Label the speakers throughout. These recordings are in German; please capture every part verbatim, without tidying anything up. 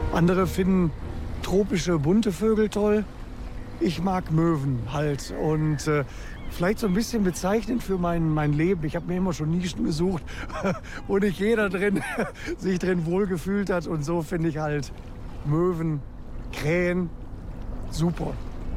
Speaker 1: Andere finden tropische, bunte Vögel toll. Ich mag Möwen halt und äh, vielleicht so ein bisschen bezeichnend für mein, mein Leben. Ich habe mir immer schon Nischen gesucht, wo nicht jeder drin sich drin wohlgefühlt hat. Und so finde ich halt Möwen, Krähen super.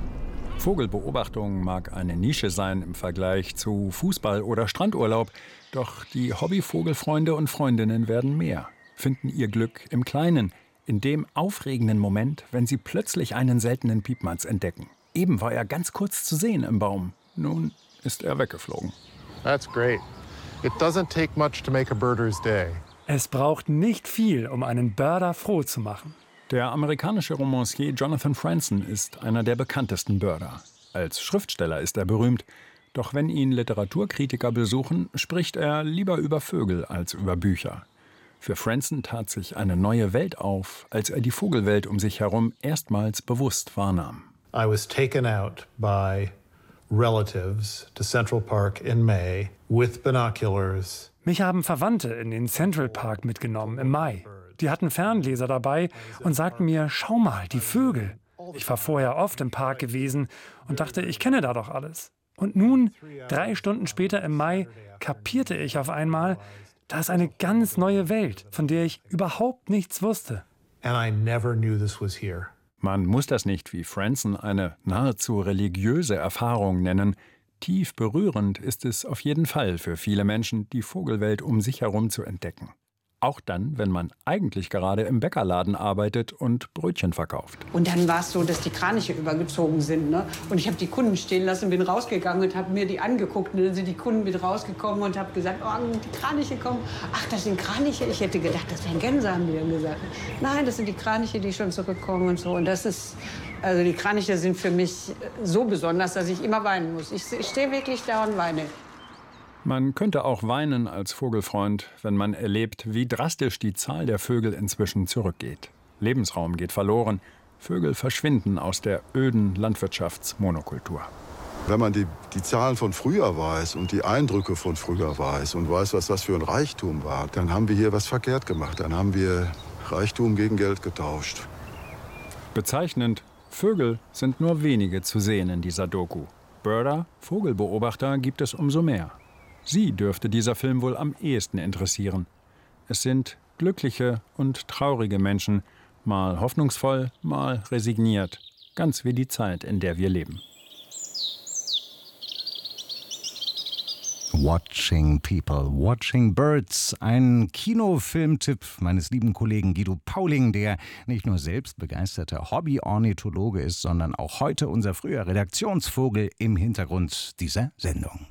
Speaker 2: Vogelbeobachtung mag eine Nische sein im Vergleich zu Fußball oder Strandurlaub. Doch die Hobbyvogelfreunde und Freundinnen werden mehr, finden ihr Glück im Kleinen, in dem aufregenden Moment, wenn sie plötzlich einen seltenen Piepmatz entdecken. Eben war er ganz kurz zu sehen im Baum. Nun ist er weggeflogen.
Speaker 3: That's great. It doesn't take much to make a birder's day.
Speaker 4: Es braucht nicht viel, um einen Birder froh zu machen.
Speaker 2: Der amerikanische Romancier Jonathan Franzen ist einer der bekanntesten Birder. Als Schriftsteller ist er berühmt. Doch wenn ihn Literaturkritiker besuchen, spricht er lieber über Vögel als über Bücher. Für Franzen tat sich eine neue Welt auf, als er die Vogelwelt um sich herum erstmals bewusst wahrnahm.
Speaker 5: I was taken out by relatives to Central Park in May with binoculars.
Speaker 4: Mich haben Verwandte in den Central Park mitgenommen im Mai. Die hatten Ferngläser dabei und sagten mir, schau mal, die Vögel. Ich war vorher oft im Park gewesen und dachte, ich kenne da doch alles. Und nun, drei Stunden später im Mai, kapierte ich auf einmal, da ist eine ganz neue Welt, von der ich überhaupt nichts wusste.
Speaker 5: And I never knew this was here.
Speaker 2: Man muss das nicht wie Franzen eine nahezu religiöse Erfahrung nennen. Tief berührend ist es auf jeden Fall für viele Menschen, die Vogelwelt um sich herum zu entdecken. Auch dann, wenn man eigentlich gerade im Bäckerladen arbeitet und Brötchen verkauft.
Speaker 6: Und dann war es so, dass die Kraniche übergezogen sind. Ne? Und ich habe die Kunden stehen lassen, bin rausgegangen und habe mir die angeguckt. Und dann sind die Kunden mit rausgekommen und habe gesagt, oh, die Kraniche kommen. Ach, das sind Kraniche? Ich hätte gedacht, das wären Gänse, haben die dann gesagt. Nein, das sind die Kraniche, die schon zurückkommen und so. Und das ist, also die Kraniche sind für mich so besonders, dass ich immer weinen muss. Ich, ich stehe wirklich da und weine.
Speaker 2: Man könnte auch weinen als Vogelfreund, wenn man erlebt, wie drastisch die Zahl der Vögel inzwischen zurückgeht. Lebensraum geht verloren, Vögel verschwinden aus der öden Landwirtschaftsmonokultur.
Speaker 7: Wenn man die, die Zahlen von früher weiß und die Eindrücke von früher weiß und weiß, was das für ein Reichtum war, dann haben wir hier was verkehrt gemacht. Dann haben wir Reichtum gegen Geld getauscht.
Speaker 2: Bezeichnend, Vögel sind nur wenige zu sehen in dieser Doku. Birder, Vogelbeobachter, gibt es umso mehr. Sie dürfte dieser Film wohl am ehesten interessieren. Es sind glückliche und traurige Menschen, mal hoffnungsvoll, mal resigniert. Ganz wie die Zeit, in der wir leben.
Speaker 8: Watching People, Watching Birds, ein Kinofilmtipp meines lieben Kollegen Guido Pauling, der nicht nur selbst begeisterter Hobby-Ornithologe ist, sondern auch heute unser früher Redaktionsvogel im Hintergrund dieser Sendung.